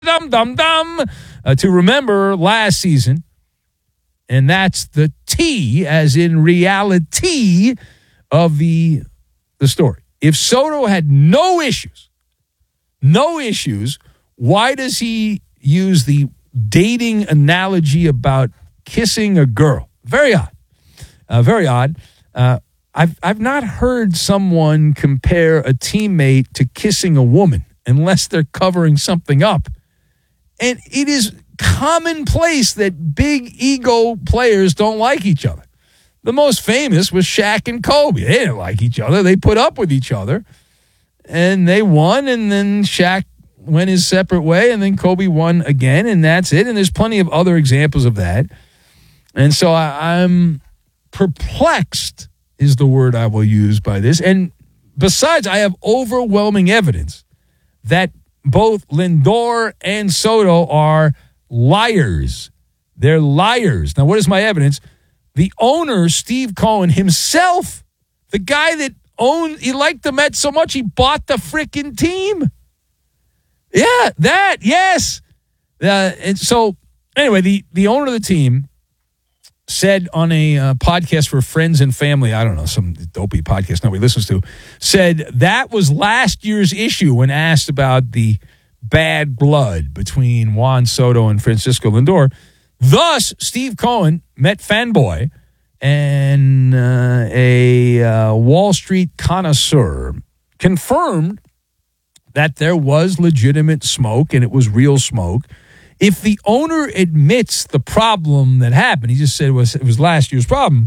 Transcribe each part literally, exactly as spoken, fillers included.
dum dum dum uh, to remember last season, and that's the T, as in reality, of the the story. If Soto had no issues, no issues, why does he use the dating analogy about kissing a girl? Very odd. Uh, very odd. Uh, I've I've not heard someone compare a teammate to kissing a woman unless they're covering something up. And it is commonplace that big ego players don't like each other. The most famous was Shaq and Kobe. They didn't like each other. They put up with each other. And they won, and then Shaq went his separate way, and then Kobe won again, and that's it. And there's plenty of other examples of that. And so I, I'm perplexed is the word I will use by this. And besides, I have overwhelming evidence that both Lindor and Soto are liars. They're liars. Now, what is my evidence? The owner, Steve Cohen himself, the guy that owned, he liked the Mets so much, he bought the freaking team. Yeah, that, yes. Uh, and so, anyway, the, the owner of the team said on a uh, podcast for friends and family, I don't know, some dopey podcast nobody listens to, said that was last year's issue when asked about the bad blood between Juan Soto and Francisco Lindor. Thus, Steve Cohen, Met fanboy, and uh, a uh, Wall Street connoisseur, confirmed that there was legitimate smoke and it was real smoke. If the owner admits the problem that happened, he just said it was, it was last year's problem,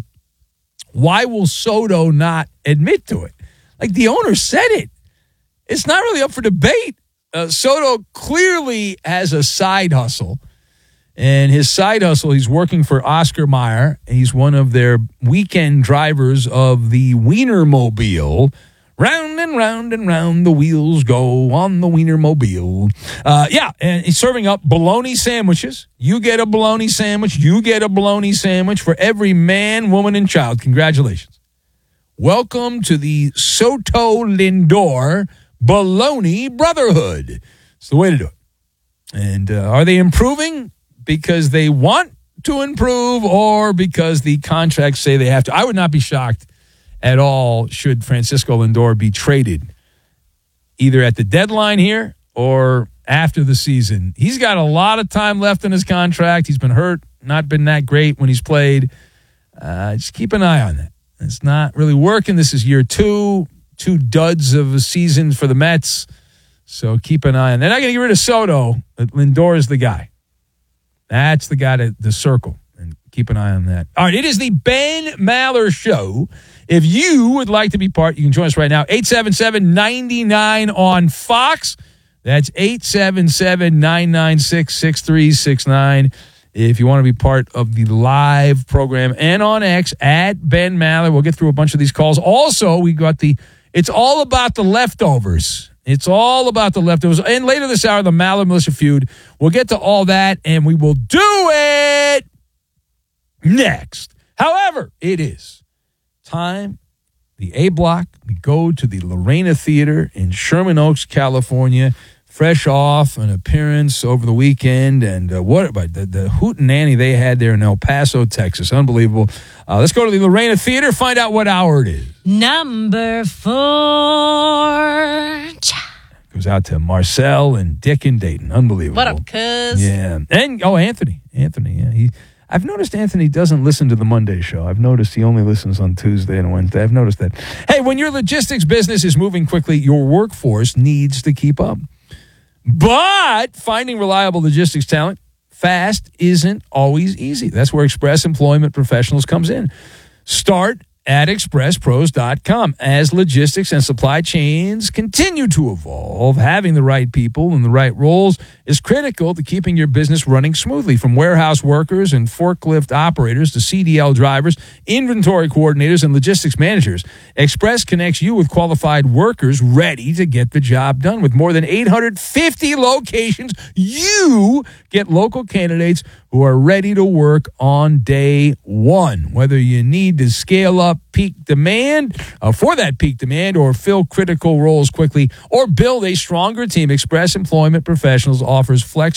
why will Soto not admit to it? Like, the owner said it. It's not really up for debate. Uh, Soto clearly has a side hustle. And his side hustle, he's working for Oscar Mayer. He's one of their weekend drivers of the Wienermobile. Round and round and round the wheels go on the Wienermobile. Uh, yeah, and he's serving up bologna sandwiches. You get a bologna sandwich. You get a bologna sandwich for every man, woman, and child. Congratulations. Welcome to the Soto Lindor Bologna Brotherhood. It's the way to do it. And uh, are they improving because they want to improve or because the contracts say they have to? I would not be shocked at all should Francisco Lindor be traded either at the deadline here or after the season. He's got a lot of time left in his contract. He's been hurt, not been that great when he's played. Uh, just keep an eye on that. It's not really working. This is year two, two duds of a season for the Mets. So keep an eye on that. They're not going to get rid of Soto, but Lindor is the guy. That's the guy to the circle, and keep an eye on that. All right, it is the Ben Maller Show. If you would like to be part, you can join us right now, eight seven seven, nine nine on Fox. That's eight seven seven, nine nine six, six three six nine. If you want to be part of the live program and on X, at Ben Maller. We'll get through a bunch of these calls. Also, we got the, it's all about the leftovers. It's all about the leftovers. And later this hour, the Maller-Melissa feud. We'll get to all that, and we will do it next. However, it is time, the A Block. We go to the Lorena Theater in Sherman Oaks, California, fresh off an appearance over the weekend. And uh, what about the, the hootenanny they had there in El Paso, Texas? Unbelievable. Uh, let's go to the Lorena Theater, find out what hour it is. Number four. Goes out to Marcel and Dick and Dayton. Unbelievable. What up, cuz? Yeah. And, oh, Anthony. Anthony, yeah. He, I've noticed Anthony doesn't listen to the Monday show. I've noticed he only listens on Tuesday and Wednesday. I've noticed that. Hey, when your logistics business is moving quickly, your workforce needs to keep up. But finding reliable logistics talent fast isn't always easy. That's where Express Employment Professionals comes in. Start at express pros dot com. As logistics and supply chains continue to evolve, having the right people in the right roles is critical to keeping your business running smoothly. From warehouse workers and forklift operators to C D L drivers, inventory coordinators, and logistics managers, Express connects you with qualified workers ready to get the job done. With more than eight hundred fifty locations, you get local candidates who are ready to work on day one. Whether you need to scale up, up peak demand, uh, for that peak demand, or fill critical roles quickly, or build a stronger team, Express Employment Professionals offers flex